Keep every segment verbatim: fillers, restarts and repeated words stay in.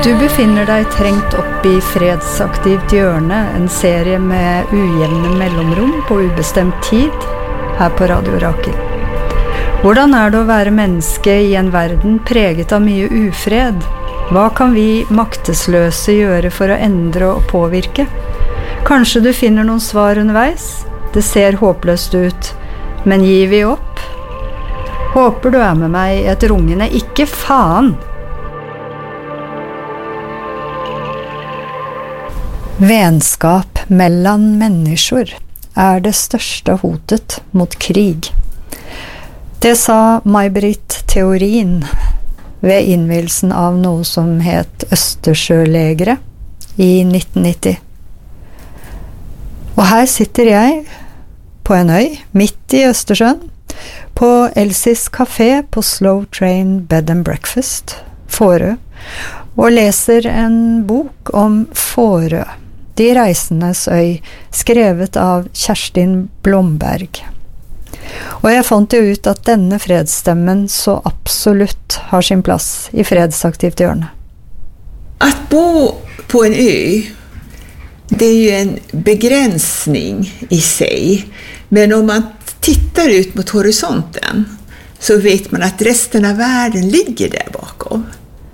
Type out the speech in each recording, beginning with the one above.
Du befinner deg trengt opp i Fredsaktivt hjørne, en serie med ujevne mellomrom på ubestemt tid, her på Radio Rakel. Hvordan er det å være menneske i en verden preget av mye ufred? Hva kan vi maktesløse gjøre for å endre og påvirke? Kanskje du finner noen svar underveis? Det ser håpløst ut, men gir vi opp? Håper du er med meg i et rungende ikke faen! Vänskap mellan människor är det största hotet mot krig. Det sa May-Britt Theorin ved innvielsen av noe som het Østersjølegere i nitten nitti. Og her sitter jeg på en øy midt i Østersjøen på Elsis Café på Slow Train Bed and Breakfast, Fårö, og leser en bok om Fårö, De reisendes øy, skrevet av Kerstin Blomberg. Og jeg fant jo ut at denne fredsstemmen så absolutt har sin plass i Fredsaktivt hjørne. Att bo på en ö, det är ju en begränsning i sig. Men om man tittar ut mot horisonten så vet man att resten av världen ligger där bakom.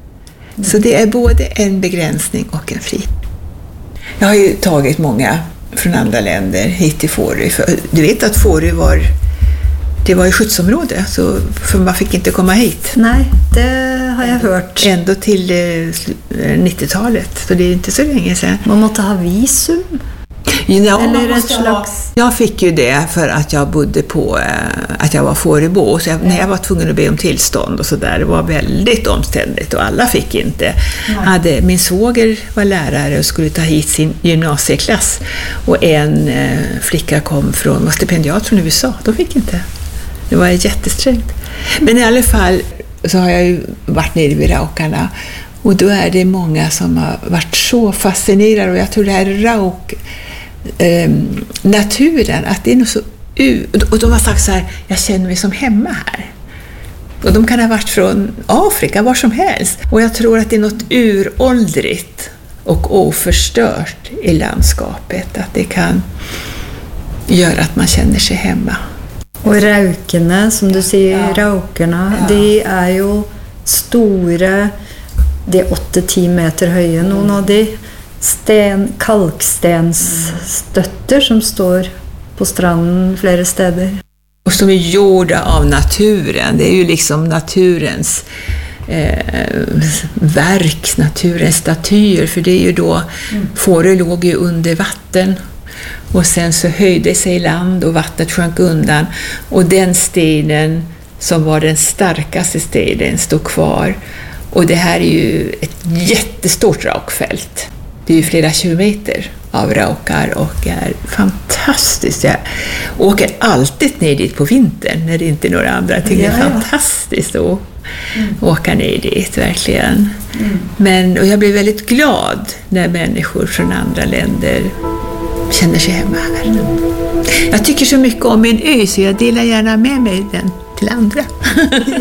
Så det är både en begränsning och en frihet. Jag har ju tagit många från andra länder hit till Fårö. Du vet att Fårö var, det var i skyddsområde, så för man fick inte komma hit. Nej, det har jag hört. Ändå till nittiotalet, så det är inte så länge sedan. Man måste ha visum. Ja, eller ett slags... Jag fick ju det för att jag bodde på, att jag var Fåröbo, så jag, när jag var tvungen att be om tillstånd och så där, det var väldigt omständigt och alla fick inte. Hade, min svåger var lärare och skulle ta hit sin gymnasieklass och en eh, flicka kom från, var stipendiat från U S A, de fick inte. Det var jättesträngt. Men i alla fall så har jag ju varit nere vid Raukarna och då är det många som har varit så fascinerade, och jag tror det här Rauk Eh, naturen, att det är något så u- och de har sagt så här, jag känner mig som hemma här, och de kan ha varit från Afrika, var som helst, och jag tror att det är något uråldrigt och oförstört i landskapet, att det kan göra att man känner sig hemma. Och raukene, som du säger, ja. Raukerna, ja. De är ju stora, de är åtta till tio meter höga, mm. någon av de sten, kalkstensstötter som står på stranden flera städer. Och som är gjorda av naturen. Det är ju liksom naturens eh, verk, naturens statyer. För det är ju då, mm. Fårö låg ju under vatten. Och sen så höjde sig i land och vattnet sjönk undan. Och den stenen som var den starkaste stenen stod kvar. Och det här är ju ett jättestort raukfält. Det är ju flera kilometer av raukar och är fantastiskt. Jag åker alltid ner dit på vintern när det inte är några andra ting. Det är fantastiskt att mm. åka ner dit, verkligen. Mm. Men, och jag blir väldigt glad när människor från andra länder känner sig hemma här. Mm. Jag tycker så mycket om min ö, så jag delar gärna med mig den till andra.